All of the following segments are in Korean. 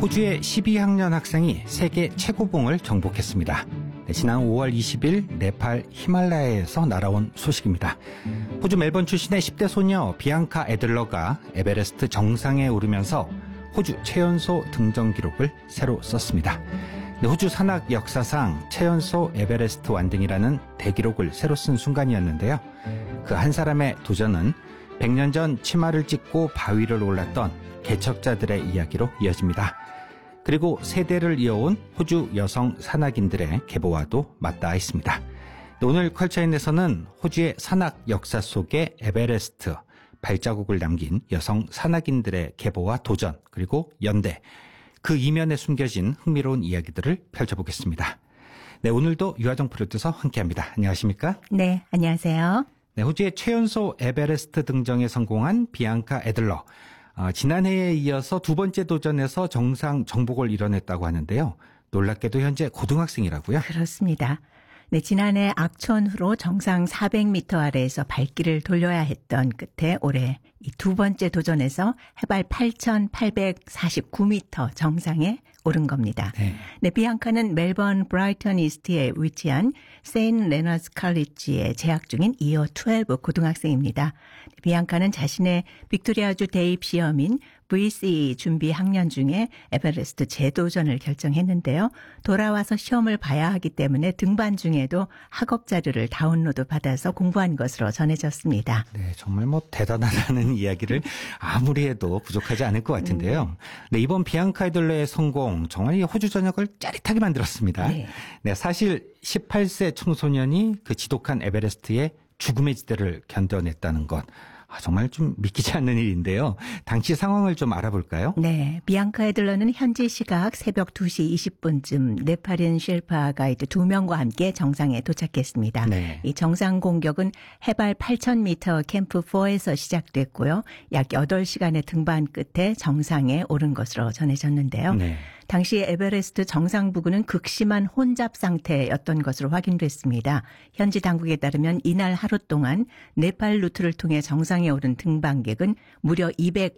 호주의 12학년 학생이 세계 최고봉을 정복했습니다. 지난 5월 20일 네팔 히말라야에서 날아온 소식입니다. 호주 멜번 출신의 10대 소녀 비앙카 애들러가 에베레스트 정상에 오르면서 호주 최연소 등정 기록을 새로 썼습니다. 호주 산악 역사상 최연소 에베레스트 완등이라는 대기록을 새로 쓴 순간이었는데요. 그 한 사람의 도전은 100년 전 치마를 찢고 바위를 올랐던 개척자들의 이야기로 이어집니다. 그리고 세대를 이어온 호주 여성 산악인들의 계보와도 맞닿아 있습니다. 오늘 컬처인에서는 호주의 산악 역사 속의 에베레스트, 발자국을 남긴 여성 산악인들의 계보와 도전, 그리고 연대, 그 이면에 숨겨진 흥미로운 이야기들을 펼쳐보겠습니다. 네, 오늘도 유하정 프로듀서 함께합니다. 안녕하십니까? 네, 안녕하세요. 네, 호주의 최연소 에베레스트 등정에 성공한 비앙카 애들러. 지난해에 이어서 두 번째 도전에서 정상 정복을 이뤄냈다고 하는데요. 놀랍게도 현재 고등학생이라고요? 그렇습니다. 네, 지난해 악천후로 정상 400m 아래에서 발길을 돌려야 했던 끝에 올해 이 두 번째 도전에서 해발 8,849m 정상에 오른 겁니다. 네, 비앙카는 멜번 브라이턴 이스트에 위치한 세인 레너스 칼리지에 재학 중인 이어 12 고등학생입니다. 비앙카는 자신의 빅토리아주 대입 시험인 VCE 준비 학년 중에 에베레스트 재도전을 결정했는데요. 돌아와서 시험을 봐야 하기 때문에 등반 중에도 학업 자료를 다운로드 받아서 공부한 것으로 전해졌습니다. 네, 정말 대단하다는 이야기를 아무리 해도 부족하지 않을 것 같은데요. 네, 이번 비앙카 애들러의 성공, 정말 이 호주 전역을 짜릿하게 만들었습니다. 네, 사실 18세 청소년이 그 지독한 에베레스트의 죽음의 지대를 견뎌냈다는 것. 정말 좀 믿기지 않는 일인데요. 당시 상황을 좀 알아볼까요? 네. 비앙카 애들러는 현지 시각 새벽 2시 20분쯤 네팔인 쉘파 가이드 2명과 함께 정상에 도착했습니다. 네. 이 정상 공격은 해발 8,000m 캠프 4에서 시작됐고요. 약 8시간의 등반 끝에 정상에 오른 것으로 전해졌는데요. 네. 당시 에베레스트 정상 부근은 극심한 혼잡 상태였던 것으로 확인됐습니다. 현지 당국에 따르면 이날 하루 동안 네팔 루트를 통해 정상에 오른 등반객은 무려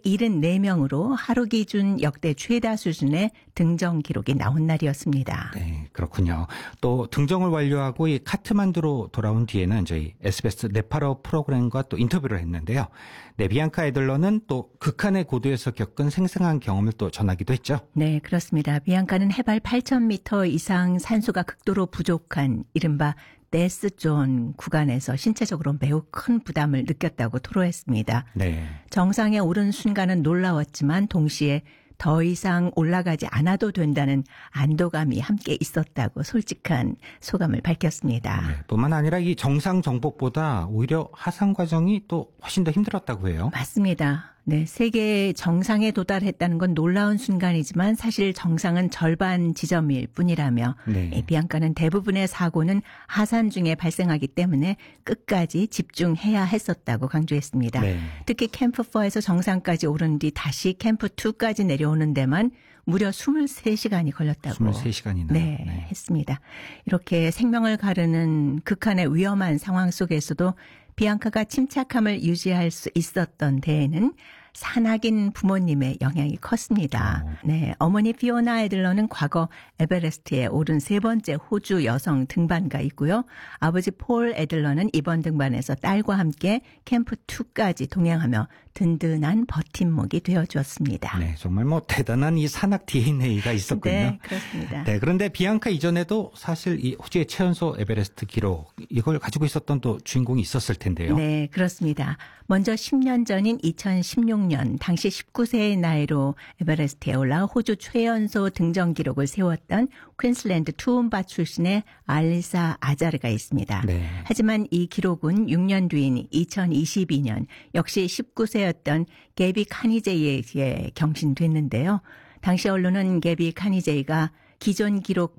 274명으로 하루 기준 역대 최다 수준의 등정 기록이 나온 날이었습니다. 네, 그렇군요. 또 등정을 완료하고 이 카트만두로 돌아온 뒤에는 저희 SBS 네팔어 프로그램과 또 인터뷰를 했는데요. 네, 비앙카 애들러는 또 극한의 고도에서 겪은 생생한 경험을 또 전하기도 했죠. 네, 그렇습니다. 비앙카는 해발 8,000m 이상 산소가 극도로 부족한 이른바 데스존 구간에서 신체적으로 매우 큰 부담을 느꼈다고 토로했습니다. 네. 정상에 오른 순간은 놀라웠지만 동시에 더 이상 올라가지 않아도 된다는 안도감이 함께 있었다고 솔직한 소감을 밝혔습니다. 네, 뿐만 아니라 이 정상 정복보다 오히려 하산 과정이 또 훨씬 더 힘들었다고 해요. 맞습니다. 네, 세계 정상에 도달했다는 건 놀라운 순간이지만 사실 정상은 절반 지점일 뿐이라며 네. 비앙카는 대부분의 사고는 하산 중에 발생하기 때문에 끝까지 집중해야 했었다고 강조했습니다. 네. 특히 캠프 4에서 정상까지 오른 뒤 다시 캠프 2까지 내려오는 데만 무려 23시간이 걸렸다고 23시간이나 네, 했습니다. 이렇게 생명을 가르는 극한의 위험한 상황 속에서도 비앙카가 침착함을 유지할 수 있었던 데에는 산악인 부모님의 영향이 컸습니다. 네, 어머니 피오나 애들러는 과거 에베레스트에 오른 세 번째 호주 여성 등반가이고요. 아버지 폴 애들러는 이번 등반에서 딸과 함께 캠프 2까지 동행하며 든든한 버팀목이 되어주었습니다. 네, 정말 대단한 이 산악 DNA가 있었군요. 네, 그렇습니다. 네, 그런데 비앙카 이전에도 사실 이 호주의 최연소 에베레스트 기록 이걸 가지고 있었던 또 주인공이 있었을 텐데요. 네, 그렇습니다. 먼저 10년 전인 2016년 당시 19세의 나이로 에베레스트에 올라 호주 최연소 등정 기록을 세웠던 퀸슬랜드 투움바 출신의 알리사 아자르가 있습니다. 네. 하지만 이 기록은 6년 뒤인 2022년 역시 19세였던 게비 카니제이에게 경신됐는데요. 당시 언론은 게비 카니제이가 기존 기록